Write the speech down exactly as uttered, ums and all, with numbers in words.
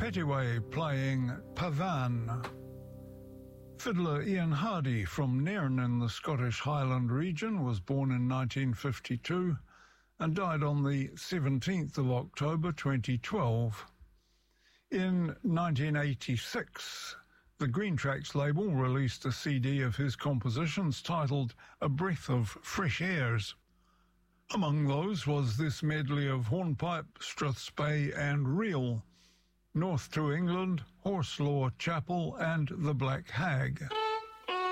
Pettiway playing Pavan. Fiddler Ian Hardy from Nairn in the Scottish Highland region was born in nineteen fifty-two and died on the seventeenth of October twenty twelve. In nineteen eighty-six, the Green Tracks label released a C D of his compositions titled A Breath of Fresh Airs. Among those was this medley of hornpipe, strathspey and reel, North to England, Horselaw Chapel and The Black Hag.